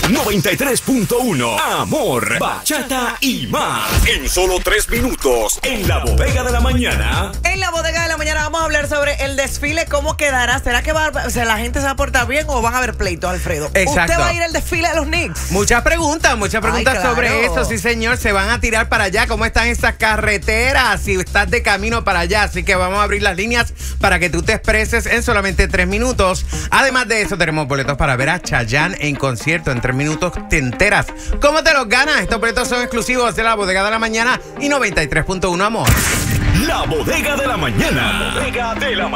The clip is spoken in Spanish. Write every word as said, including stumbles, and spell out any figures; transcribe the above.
noventa y tres punto uno. Amor, bachata y más. En solo tres minutos, en la bodega de la mañana. En la bodega de la mañana vamos a hablar sobre el desfile, cómo quedará. ¿Será que va, o sea, la gente se va a portar bien o van a haber pleitos, Alfredo? Exacto. ¿Usted va a ir al desfile de los Knicks? Muchas preguntas, muchas preguntas Ay, claro. sobre eso. Sí, señor, se van a tirar para allá. ¿Cómo están esas carreteras? Si estás de camino para allá. Así que vamos a abrir las líneas para que tú te expreses en solamente tres minutos. Además de eso, tenemos boletos para ver a Chayanne en concierto. En tres minutos te enteras cómo te los ganas. Estos boletos son exclusivos de la bodega de la mañana y noventa y tres punto uno Amor. La bodega de la mañana. La bodega de la mañana.